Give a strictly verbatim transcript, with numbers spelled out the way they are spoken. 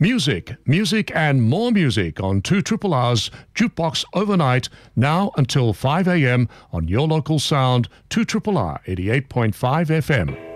Music, music and more music on two Triple R's Jukebox Overnight, now until five a m on your local sound, two Triple R eighty-eight point five F M.